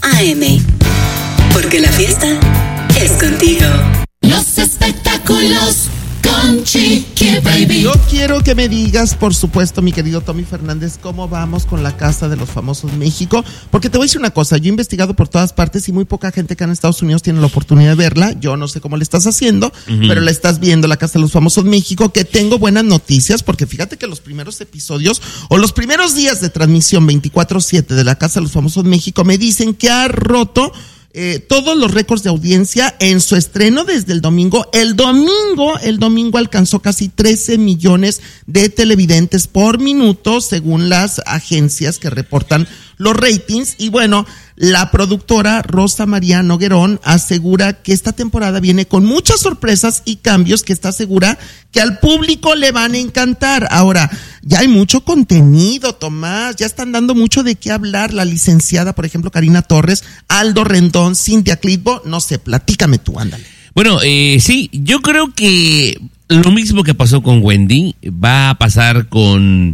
AM. Porque la fiesta es contigo. Los espectáculos con Chiqui Baby. Yo quiero que me digas, por supuesto, mi querido Tommy Fernández, cómo vamos con la Casa de los Famosos México, porque te voy a decir una cosa, yo he investigado por todas partes y muy poca gente que en Estados Unidos tiene la oportunidad de verla. Yo no sé cómo le estás haciendo, pero la estás viendo, la Casa de los Famosos México, que tengo buenas noticias, porque fíjate que los primeros episodios o los primeros días de transmisión 24/7 de la Casa de los Famosos México me dicen que ha roto todos los récords de audiencia en su estreno desde el domingo. El domingo alcanzó casi 13 millones de televidentes por minuto, según las agencias que reportan los ratings. Y bueno, la productora Rosa María Noguerón asegura que esta temporada viene con muchas sorpresas y cambios que está segura que al público le van a encantar. Ahora, ya hay mucho contenido, Tomás, ya están dando mucho de qué hablar. La licenciada, por ejemplo, Karina Torres, Aldo Rendón, Cintia Clitbo, no sé, platícame tú, ándale. Bueno, sí, yo creo que lo mismo que pasó con Wendy va a pasar con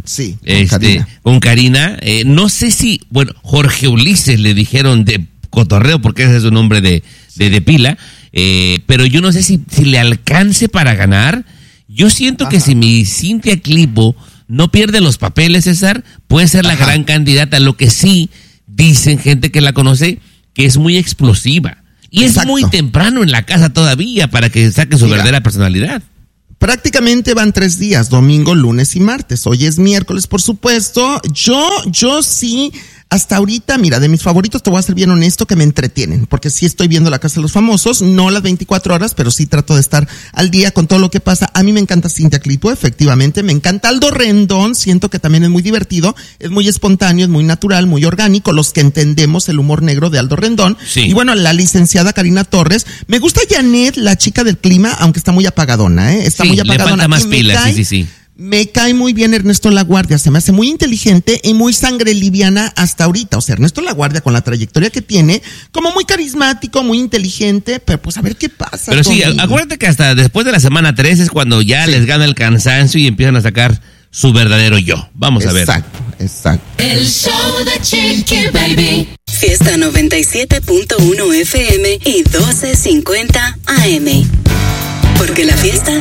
con Karina. No sé si, bueno, Jorge Ulises le dijeron de cotorreo porque ese es su nombre de pila, pero yo no sé si le alcance para ganar. Yo siento que si mi Cintia Clitbo no pierde los papeles, César, puede ser la gran candidata. Lo que sí dicen gente que la conoce, que es muy explosiva. Y es muy temprano en la casa todavía para que saque su verdadera personalidad. Prácticamente van 3 días, domingo, lunes y martes. Hoy es miércoles, por supuesto. Yo sí, hasta ahorita, mira, de mis favoritos te voy a ser bien honesto, que me entretienen, porque sí estoy viendo La Casa de los Famosos, no las 24 horas, pero sí trato de estar al día con todo lo que pasa. A mí me encanta Cintia Clitbo, efectivamente, me encanta Aldo Rendón, siento que también es muy divertido, es muy espontáneo, es muy natural, muy orgánico, los que entendemos el humor negro de Aldo Rendón. Sí. Y bueno, la licenciada Karina Torres, me gusta Janet, la chica del clima, aunque está muy apagadona, está muy apagadona. Le falta más pilas, sí. Me cae muy bien Ernesto Laguardia, se me hace muy inteligente y muy sangre liviana hasta ahorita. O sea, Ernesto Laguardia, con la trayectoria que tiene, como muy carismático, muy inteligente, pero pues a ver qué pasa. Pero sí, acuérdate que hasta después de la semana 3 es cuando ya les gana el cansancio y empiezan a sacar su verdadero yo. Vamos a ver. Exacto. El show de Chiqui Baby. Fiesta 97.1 FM y 1250 AM. Porque la fiesta